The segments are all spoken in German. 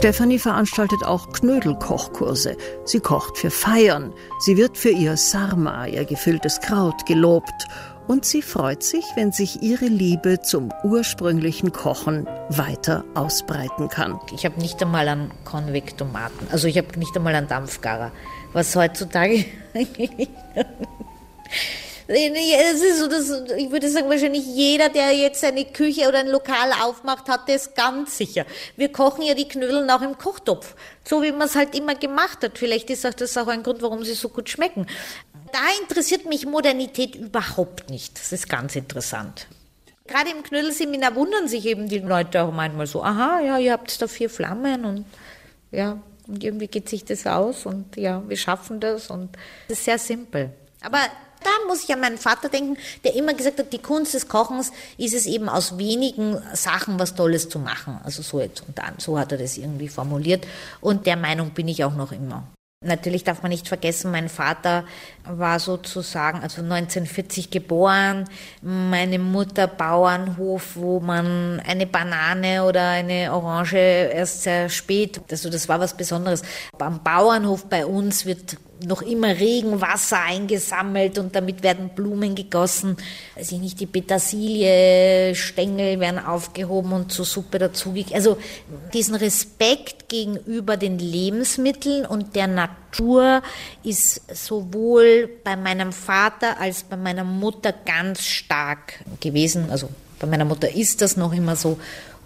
Stefanie veranstaltet auch Knödelkochkurse. Sie kocht für Feiern. Sie wird für ihr Sarma, ihr gefülltes Kraut, gelobt. Und sie freut sich, wenn sich ihre Liebe zum ursprünglichen Kochen weiter ausbreiten kann. Ich habe nicht einmal einen Konvektomaten, also ich habe nicht einmal einen Dampfgarer, was heutzutage es ist so, dass, ich würde sagen, wahrscheinlich jeder, der jetzt eine Küche oder ein Lokal aufmacht, hat das ganz sicher. Wir kochen ja die Knödel auch im Kochtopf, so wie man es halt immer gemacht hat. Vielleicht ist das auch ein Grund, warum sie so gut schmecken. Da interessiert mich Modernität überhaupt nicht. Das ist ganz interessant. Gerade im Knödelseminar wundern sich eben die Leute auch manchmal so, aha, ja, ihr habt da 4 Flammen und ja, und irgendwie geht sich das aus und ja, wir schaffen das und das ist sehr simpel. Aber da muss ich an meinen Vater denken, der immer gesagt hat, die Kunst des Kochens ist es eben aus wenigen Sachen was Tolles zu machen. Also so jetzt und dann, so hat er das irgendwie formuliert und der Meinung bin ich auch noch immer. Natürlich darf man nicht vergessen, mein Vater war sozusagen, also 1940 geboren, meine Mutter Bauernhof, wo man eine Banane oder eine Orange erst sehr spät, also das war was Besonderes. Am Bauernhof bei uns wird noch immer Regenwasser eingesammelt und damit werden Blumen gegossen. Also nicht die Petersilie, Stängel werden aufgehoben und zur Suppe dazugegeben. Also diesen Respekt gegenüber den Lebensmitteln und der Natur ist sowohl bei meinem Vater als bei meiner Mutter ganz stark gewesen. Also bei meiner Mutter ist das noch immer so.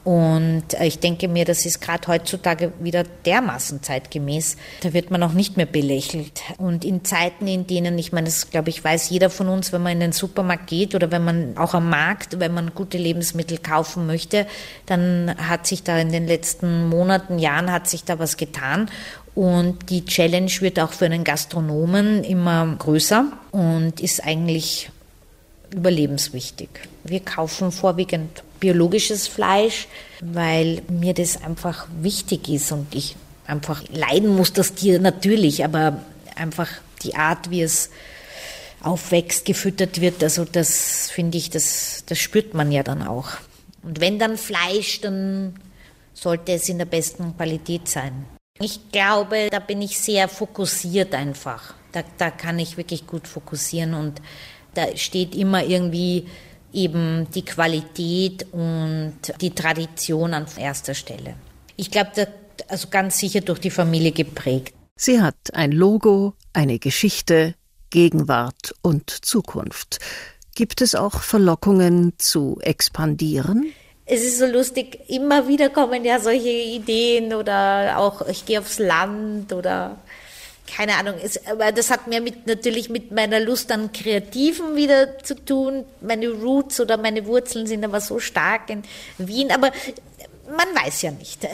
Und ich denke mir, das ist gerade heutzutage wieder dermaßen zeitgemäß. Da wird man auch nicht mehr belächelt. Und in Zeiten, in denen, ich meine, das glaube ich, weiß jeder von uns, wenn man in den Supermarkt geht oder wenn man auch am Markt, wenn man gute Lebensmittel kaufen möchte, dann hat sich da in den letzten Monaten, Jahren hat sich da was getan. Und die Challenge wird auch für einen Gastronomen immer größer und ist eigentlich überlebenswichtig. Wir kaufen vorwiegend biologisches Fleisch, weil mir das einfach wichtig ist und ich einfach leiden muss, das Tier natürlich, aber einfach die Art, wie es aufwächst, gefüttert wird, also das finde ich, das spürt man ja dann auch. Und wenn dann Fleisch, dann sollte es in der besten Qualität sein. Ich glaube, da bin ich sehr fokussiert einfach. Da kann ich wirklich gut fokussieren und da steht immer irgendwie eben die Qualität und die Tradition an erster Stelle. Ich glaube, also ganz sicher durch die Familie geprägt. Sie hat ein Logo, eine Geschichte, Gegenwart und Zukunft. Gibt es auch Verlockungen zu expandieren? Es ist so lustig, immer wieder kommen ja solche Ideen oder auch ich gehe aufs Land oder keine Ahnung, aber das hat mir natürlich mit meiner Lust an Kreativen wieder zu tun. Meine Roots oder meine Wurzeln sind aber so stark in Wien, aber man weiß ja nicht.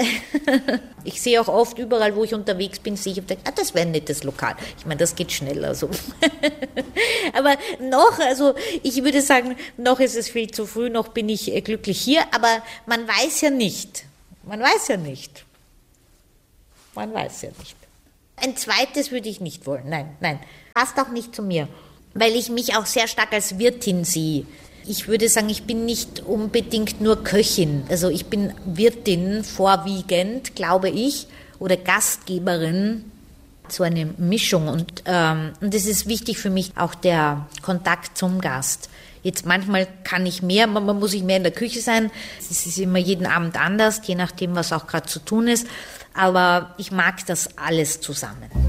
Ich sehe auch oft überall, wo ich unterwegs bin, sehe ich und denke, das wäre ein nettes Lokal. Ich meine, das geht schneller so. Aber noch, also ich würde sagen, noch ist es viel zu früh, noch bin ich glücklich hier, aber man weiß ja nicht. Man weiß ja nicht. Man weiß ja nicht. Ein zweites würde ich nicht wollen. Nein. Passt auch nicht zu mir, weil ich mich auch sehr stark als Wirtin sehe. Ich würde sagen, ich bin nicht unbedingt nur Köchin. Also ich bin Wirtin vorwiegend, glaube ich, oder Gastgeberin. So eine Mischung. Und es ist wichtig für mich auch der Kontakt zum Gast. Jetzt manchmal kann ich mehr, man muss ich mehr in der Küche sein. Es ist immer jeden Abend anders, je nachdem, was auch gerade zu tun ist. Aber ich mag das alles zusammen.